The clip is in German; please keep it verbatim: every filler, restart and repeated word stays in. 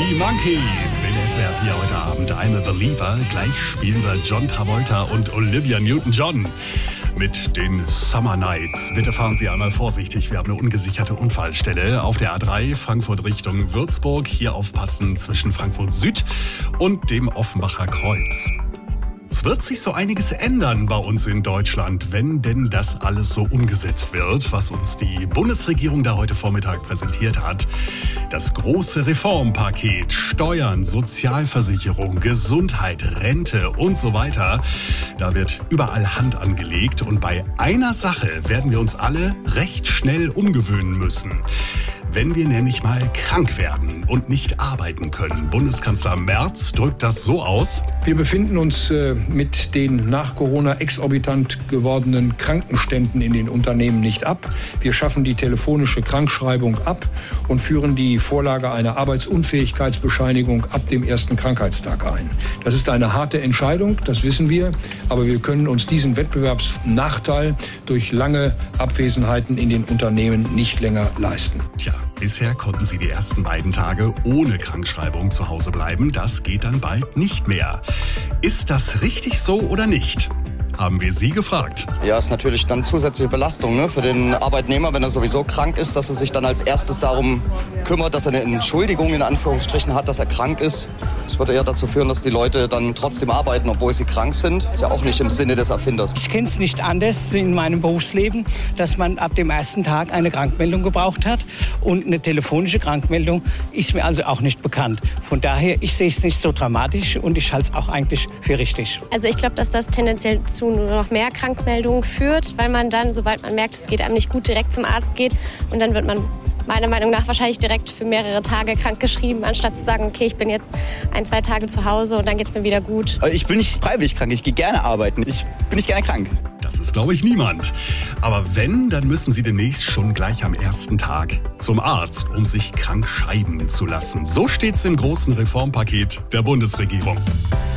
Die Monkees in S W R vier heute Abend. I'm a Believer. Gleich spielen wir John Travolta und Olivia Newton-John mit den Summer Nights. Bitte fahren Sie einmal vorsichtig. Wir haben eine ungesicherte Unfallstelle auf der A drei Frankfurt Richtung Würzburg. Hier aufpassen zwischen Frankfurt Süd und dem Offenbacher Kreuz. Es wird sich so einiges ändern bei uns in Deutschland, wenn denn das alles so umgesetzt wird, was uns die Bundesregierung da heute Vormittag präsentiert hat. Das große Reformpaket, Steuern, Sozialversicherung, Gesundheit, Rente und so weiter. Da wird überall Hand angelegt und bei einer Sache werden wir uns alle recht schnell umgewöhnen müssen. Wenn wir nämlich mal krank werden und nicht arbeiten können. Bundeskanzler Merz drückt das so aus: Wir befinden uns äh, mit den nach Corona exorbitant gewordenen Krankenständen in den Unternehmen nicht ab. Wir schaffen die telefonische Krankschreibung ab und führen die Vorlage einer Arbeitsunfähigkeitsbescheinigung ab dem ersten Krankheitstag ein. Das ist eine harte Entscheidung, das wissen wir, aber wir können uns diesen Wettbewerbsnachteil durch lange Abwesenheiten in den Unternehmen nicht länger leisten. Tja, bisher konnten Sie die ersten beiden Tage ohne Krankschreibung zu Hause bleiben. Das geht dann bald nicht mehr. Ist das richtig so oder nicht? Haben wir Sie gefragt. Ja, ist natürlich dann zusätzliche Belastung, ne, für den Arbeitnehmer, wenn er sowieso krank ist, dass er sich dann als erstes darum kümmert, dass er eine Entschuldigung in Anführungsstrichen hat, dass er krank ist. Das würde eher dazu führen, dass die Leute dann trotzdem arbeiten, obwohl sie krank sind. Ist ja auch nicht im Sinne des Erfinders. Ich kenne es nicht anders in meinem Berufsleben, dass man ab dem ersten Tag eine Krankmeldung gebraucht hat. Und eine telefonische Krankmeldung ist mir also auch nicht bekannt. Von daher, ich sehe es nicht so dramatisch und ich halte es auch eigentlich für richtig. Also ich glaube, dass das tendenziell zu nur noch mehr Krankmeldungen führt, weil man dann, sobald man merkt, es geht einem nicht gut, direkt zum Arzt geht und dann wird man meiner Meinung nach wahrscheinlich direkt für mehrere Tage krankgeschrieben, anstatt zu sagen, okay, ich bin jetzt ein, zwei Tage zu Hause und dann geht's mir wieder gut. Ich bin nicht freiwillig krank, ich gehe gerne arbeiten, ich bin nicht gerne krank. Das ist, glaube ich, niemand. Aber wenn, dann müssen Sie demnächst schon gleich am ersten Tag zum Arzt, um sich krank schreiben zu lassen. So steht's im großen Reformpaket der Bundesregierung.